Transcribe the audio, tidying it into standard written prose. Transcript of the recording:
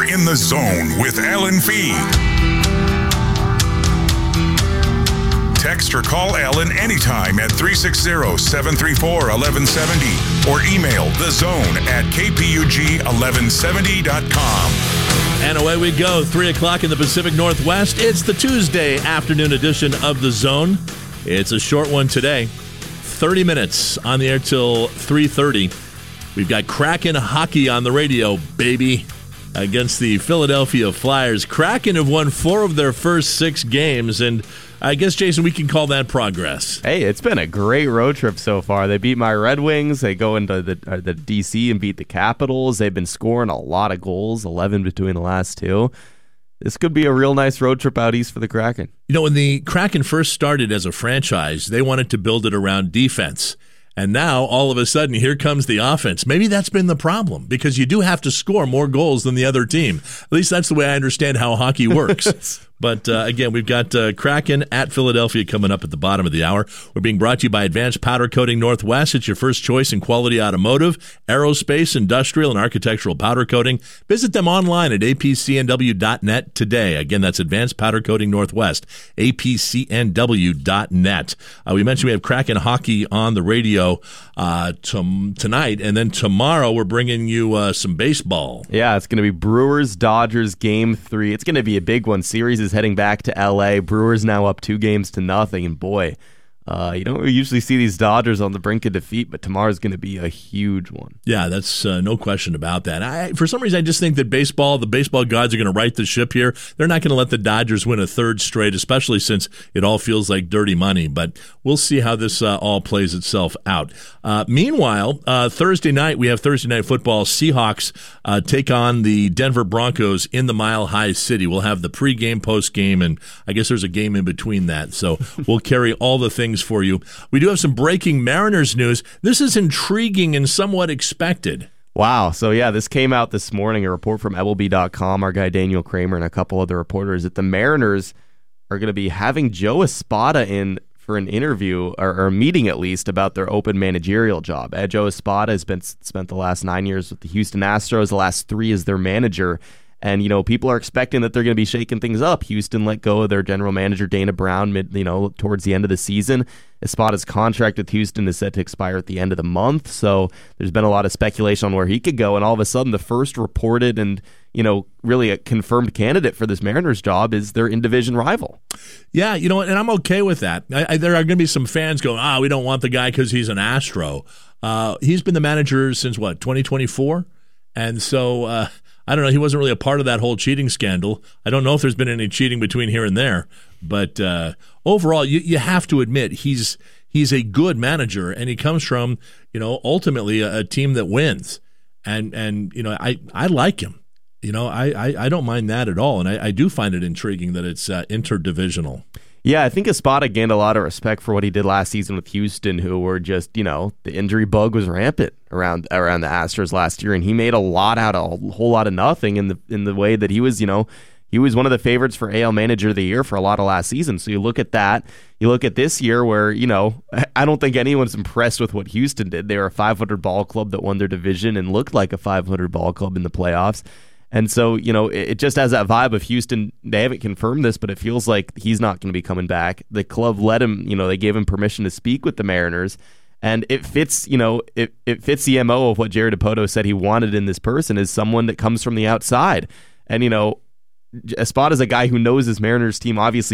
You're in the zone with Alan Fee. Text or call Alan anytime at 360-734-1170 or email thezone@kpug1170.com. And away we go, 3 o'clock in the Pacific Northwest. It's the Tuesday afternoon edition of The Zone. It's a short one today. 30 minutes on the air till 3:30. We've got Kraken hockey on the radio, baby, against the Philadelphia Flyers. Kraken have won 4 of their first 6 games, and I guess, Jason, we can call that progress. Hey, it's been a great road trip so far. They beat my Red Wings. They go into the D.C. and beat the Capitals. They've been scoring a lot of goals, 11 between the last 2. This could be a real nice road trip out east for the Kraken. You know, when the Kraken first started as a franchise, they wanted to build it around defense. And now, all of a sudden, here comes the offense. Maybe that's been the problem, because you do have to score more goals than the other team. At least that's the way I understand how hockey works. But, again, we've got Kraken at Philadelphia coming up at the bottom of the hour. We're being brought to you by Advanced Powder Coating Northwest. It's your first choice in quality automotive, aerospace, industrial, and architectural powder coating. Visit them online at apcnw.net today. Again, that's Advanced Powder Coating Northwest, apcnw.net. We mentioned we have Kraken hockey on the radio tonight, and then tomorrow we're bringing you some baseball. Yeah, it's going to be Brewers-Dodgers Game 3. It's going to be a big one. Series is heading back to L.A. Brewers now up 2-0, and boy, you don't usually see these Dodgers on the brink of defeat, but tomorrow's going to be a huge one. Yeah, that's no question about that. For some reason, I just think that the baseball gods are going to right the ship here. They're not going to let the Dodgers win a 3rd straight, especially since it all feels like dirty money. But we'll see how this all plays itself out. Meanwhile, Thursday night, we have Thursday Night Football. Seahawks take on the Denver Broncos in the Mile High City. We'll have the pregame, postgame, and I guess there's a game in between that. So we'll carry all the things for you. We do have some breaking Mariners news. This is intriguing and somewhat expected. Wow. So, yeah, this came out this morning, a report from MLB.com, our guy Daniel Kramer and a couple other reporters, that the Mariners are going to be having Joe Espada in for an interview, or a meeting at least, about their open managerial job. Joe Espada has spent the last 9 years with the Houston Astros, the last 3 as their manager. And, you know, people are expecting that they're going to be shaking things up. Houston let go of their general manager, Dana Brown, towards the end of the season. Espada's contract with Houston is set to expire at the end of the month. So there's been a lot of speculation on where he could go. And all of a sudden, the first reported and, really a confirmed candidate for this Mariners job is their in-division rival. Yeah, and I'm okay with that. There are going to be some fans going, we don't want the guy because he's an Astro. He's been the manager since, 2024? And so... I don't know. He wasn't really a part of that whole cheating scandal. I don't know if there's been any cheating between here and there. But overall, you have to admit he's a good manager, and he comes from, ultimately a team that wins. And I like him. I don't mind that at all. And I do find it intriguing that it's interdivisional. Yeah, I think Espada gained a lot of respect for what he did last season with Houston, who were just, the injury bug was rampant around the Astros last year, and he made a lot out of a whole lot of nothing in the way that he was, he was one of the favorites for AL Manager of the Year for a lot of last season. So you look at that, you look at this year where, I don't think anyone's impressed with what Houston did. They were a 500 ball club that won their division and looked like a 500 ball club in the playoffs. And so, it just has that vibe of Houston. They haven't confirmed this, but it feels like he's not going to be coming back. The club let him, they gave him permission to speak with the Mariners. And it fits, it fits the MO of what Jared Dipoto said he wanted in this person, is someone that comes from the outside. And, Espada's a guy who knows his Mariners team obviously